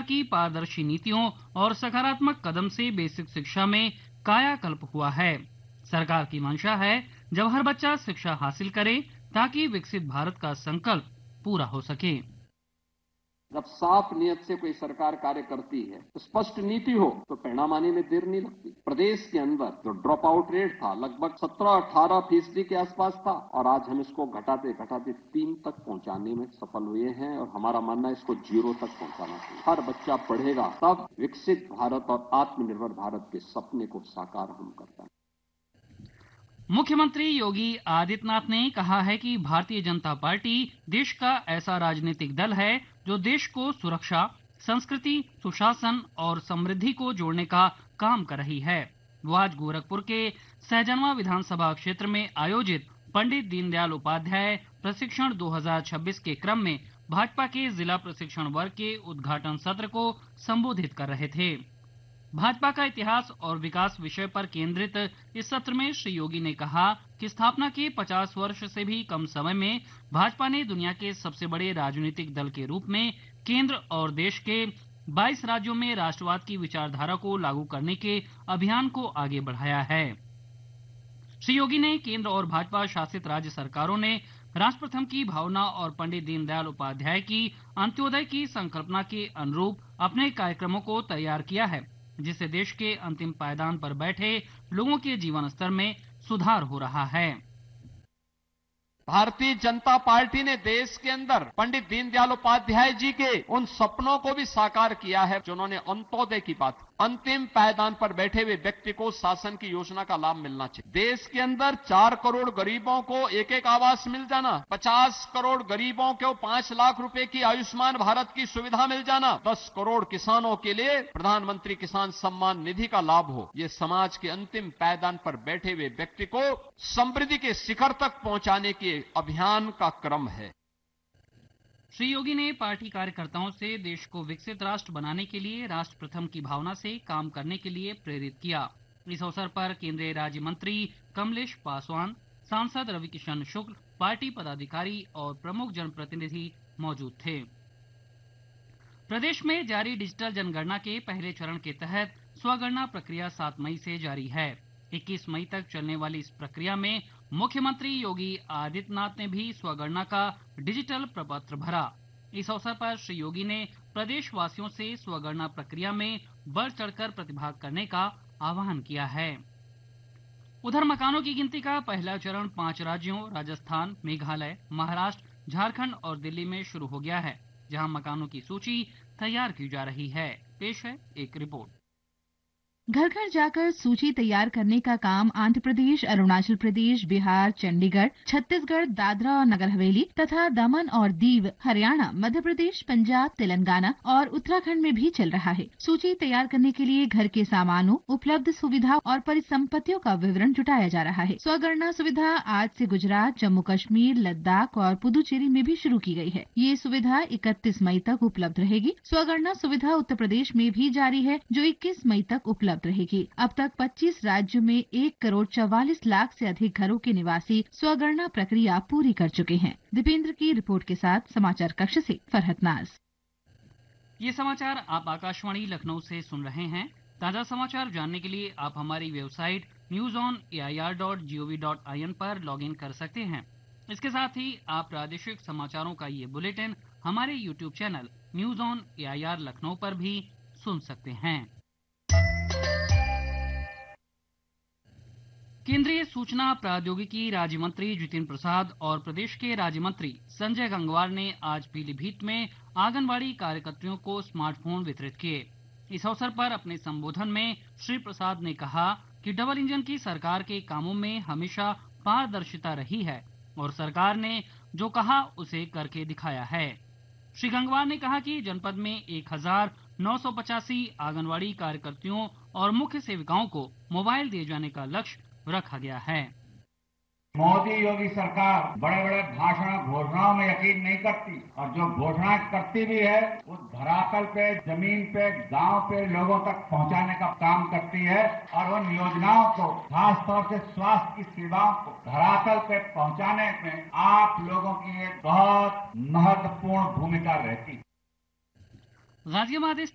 की पारदर्शी नीतियों और सकारात्मक कदम से बेसिक शिक्षा में कायाकल्प हुआ है। सरकार की मंशा है जब हर बच्चा शिक्षा हासिल करे ताकि विकसित भारत का संकल्प पूरा हो सके। जब साफ नियत से कोई सरकार कार्य करती है, स्पष्ट नीति हो, तो परिणाम आने में देर नहीं लगती। प्रदेश के अंदर जो ड्रॉप आउट रेट था लगभग 17-18% के आसपास था और आज हम इसको घटाते घटाते 3 तक पहुंचाने में सफल हुए हैं और हमारा मानना है इसको 0 तक पहुंचाना चाहिए। हर बच्चा पढ़ेगा तब विकसित भारत और आत्मनिर्भर भारत के सपने को साकार हम कर पाएंगे। मुख्यमंत्री योगी आदित्यनाथ ने कहा है कि भारतीय जनता पार्टी देश का ऐसा राजनीतिक दल है जो देश को सुरक्षा, संस्कृति, सुशासन और समृद्धि को जोड़ने का काम कर रही है। वो आज गोरखपुर के सहजनवा विधानसभा क्षेत्र में आयोजित पंडित दीनदयाल उपाध्याय प्रशिक्षण 2026 के क्रम में भाजपा के जिला प्रशिक्षण वर्ग के उद्घाटन सत्र को संबोधित कर रहे थे। भाजपा का इतिहास और विकास विषय पर केंद्रित इस सत्र में श्री योगी ने कहा कि स्थापना के 50 वर्ष से भी कम समय में भाजपा ने दुनिया के सबसे बड़े राजनीतिक दल के रूप में केंद्र और देश के 22 राज्यों में राष्ट्रवाद की विचारधारा को लागू करने के अभियान को आगे बढ़ाया है। श्री योगी ने केंद्र और भाजपा शासित राज्य सरकारों ने राष्ट्र प्रथम की भावना और पंडित दीनदयाल उपाध्याय की अंत्योदय की संकल्पना के अनुरूप अपने कार्यक्रमों को तैयार किया है, जिससे देश के अंतिम पायदान पर बैठे लोगों के जीवन स्तर में सुधार हो रहा है। भारतीय जनता पार्टी ने देश के अंदर पंडित दीनदयाल उपाध्याय जी के उन सपनों को भी साकार किया है जो उन्होंने अंत्योदय की बात। अंतिम पायदान पर बैठे हुए व्यक्ति को शासन की योजना का लाभ मिलना चाहिए। देश के अंदर 4 करोड़ गरीबों को एक आवास मिल जाना, 50 करोड़ गरीबों को 5 लाख रुपए की आयुष्मान भारत की सुविधा मिल जाना, 10 करोड़ किसानों के लिए प्रधानमंत्री किसान सम्मान निधि का लाभ हो, ये समाज के अंतिम पायदान पर बैठे हुए व्यक्ति को समृद्धि के शिखर तक पहुंचाने के अभियान का क्रम है। श्री योगी ने पार्टी कार्यकर्ताओं से देश को विकसित राष्ट्र बनाने के लिए राष्ट्र प्रथम की भावना से काम करने के लिए प्रेरित किया। इस अवसर पर केंद्रीय राज्य मंत्री कमलेश पासवान, सांसद रविकिशन शुक्ल, पार्टी पदाधिकारी और प्रमुख जनप्रतिनिधि मौजूद थे। प्रदेश में जारी डिजिटल जनगणना के पहले चरण के तहत स्वगणना प्रक्रिया 7 मई से जारी है। 21 मई तक चलने वाली इस प्रक्रिया में मुख्यमंत्री योगी आदित्यनाथ ने भी स्वगणना का डिजिटल प्रपत्र भरा। इस अवसर पर श्री योगी ने प्रदेश वासियों से स्वगणना प्रक्रिया में बढ़ चढ़कर प्रतिभाग करने का आह्वान किया है। उधर मकानों की गिनती का पहला चरण 5 राज्यों राजस्थान, मेघालय, महाराष्ट्र, झारखंड और दिल्ली में शुरू हो गया है, जहां मकानों की सूची तैयार की जा रही है। पेश है एक रिपोर्ट। घर घर जाकर सूची तैयार करने का काम आंध्र प्रदेश, अरुणाचल प्रदेश, बिहार, चंडीगढ़, छत्तीसगढ़, दादरा और नगर हवेली तथा दमन और दीव, हरियाणा, मध्य प्रदेश, पंजाब, तेलंगाना और उत्तराखंड में भी चल रहा है। सूची तैयार करने के लिए घर के सामानों, उपलब्ध सुविधा और परिसंपत्तियों का विवरण जुटाया जा रहा है। स्वगणना सुविधा आज से गुजरात, जम्मू कश्मीर, लद्दाख और पुदुचेरी में भी शुरू की गई है। ये सुविधा 31 मई तक उपलब्ध रहेगी। स्वगणना सुविधा उत्तर प्रदेश में भी जारी है, जो 21 मई तक उपलब्ध रहेगी। अब तक 25 राज्यों में 1,44 लाख से अधिक घरों के निवासी स्वगणना प्रक्रिया पूरी कर चुके हैं। दीपेंद्र की रिपोर्ट के साथ समाचार कक्ष से फरहत नाज। ये समाचार आप आकाशवाणी लखनऊ से सुन रहे हैं। ताजा समाचार जानने के लिए आप हमारी वेबसाइट newsonair.gov.in पर लॉगिन कर सकते हैं। इसके साथ ही आप प्रादेशिक समाचारों का ये बुलेटिन हमारे YouTube channel news on AIR Lucknow पर भी सुन सकते हैं। केंद्रीय सूचना प्रौद्योगिकी राज्य मंत्री जितिन प्रसाद और प्रदेश के राज्य मंत्री संजय गंगवार ने आज पीलीभीत में आंगनबाड़ी कार्यकर्तियों को स्मार्टफोन वितरित किए। इस अवसर पर अपने संबोधन में श्री प्रसाद ने कहा कि डबल इंजन की सरकार के कामों में हमेशा पारदर्शिता रही है और सरकार ने जो कहा उसे करके दिखाया है। श्री गंगवार ने कहा कि जनपद में 1985 आंगनबाड़ी कार्यकर्तियों और मुख्य सेविकाओं को मोबाइल दिए जाने का लक्ष्य रखा गया है। मोदी योगी सरकार बड़े बड़े भाषण घोषणाओं में यकीन नहीं करती और जो घोषणा करती भी है वो धरातल पे, जमीन पे, गांव पे लोगों तक पहुंचाने का काम करती है और उन योजनाओं को, खास तौर से स्वास्थ्य की सेवाओं को धरातल पे पहुंचाने में आप लोगों की एक बहुत महत्वपूर्ण भूमिका रहती है। गाजियाबाद